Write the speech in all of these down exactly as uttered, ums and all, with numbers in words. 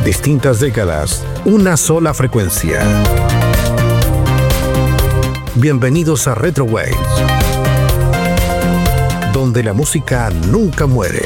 Distintas décadas, una sola frecuencia. Bienvenidos a Retro Waves, donde la música nunca muere.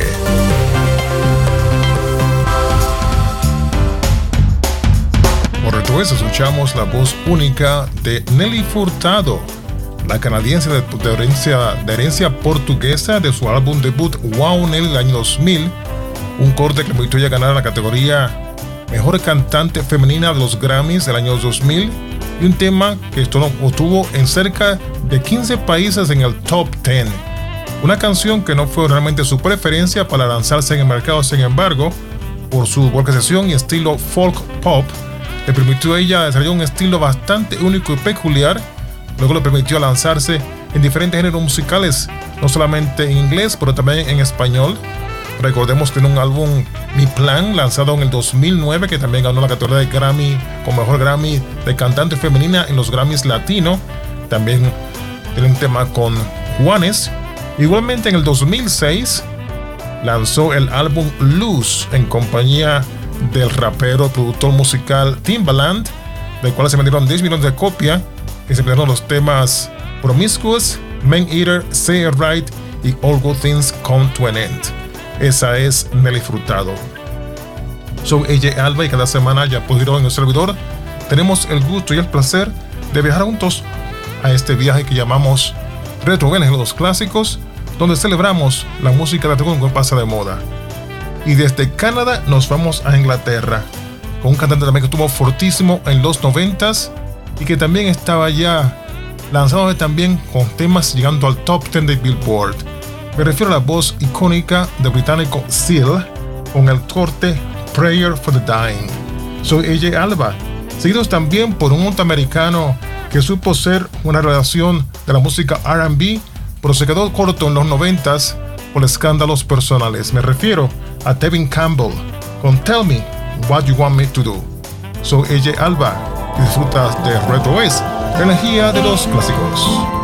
Por Retro Waves escuchamos la voz única de Nelly Furtado, la canadiense de, de, herencia, de herencia portuguesa, de su álbum debut Wow Nelly del año dos mil, un corte que permitió ya ganar la categoría Mejor Cantante Femenina de los Grammys del año dos mil, y un tema que estuvo en cerca de quince países en el top diez. Una canción que no fue realmente su preferencia para lanzarse en el mercado, sin embargo, por su vocalización y estilo folk pop, le permitió a ella desarrollar un estilo bastante único y peculiar. Luego le permitió lanzarse en diferentes géneros musicales, no solamente en inglés, pero también en español. Recordemos que tiene un álbum Mi Plan, lanzado en el dos mil nueve, que también ganó la categoría de Grammy como mejor Grammy de cantante femenina en los Grammys Latino. También tiene un tema con Juanes. Igualmente en el dos mil seis lanzó el álbum Luz en compañía del rapero productor musical Timbaland, del cual se vendieron diez millones de copias, que se vendieron los temas Promiscuous, Man Eater, Say It Right y All Good Things Come to an End. Esa es Nelly Furtado. Soy A J Alba y cada semana, ya pudieron en el servidor, tenemos el gusto y el placer de viajar juntos a este viaje que llamamos Retro Waves en los clásicos, donde celebramos la música de retro que pasa de moda. Y desde Canadá nos vamos a Inglaterra, con un cantante también que estuvo fortísimo en los noventas y que también estaba ya lanzado también con temas llegando al top diez de Billboard. Me refiero a la voz icónica del británico Seal con el corte Prayer for the Dying. Soy A J Alba, seguidos también por un norteamericano que supo ser una relación de la música R and B, pero se quedó corto en los noventas por escándalos personales. Me refiero a Tevin Campbell con Tell Me What You Want Me to Do. Soy A J Alba y disfrutas de Retro Waves, la energía de los clásicos.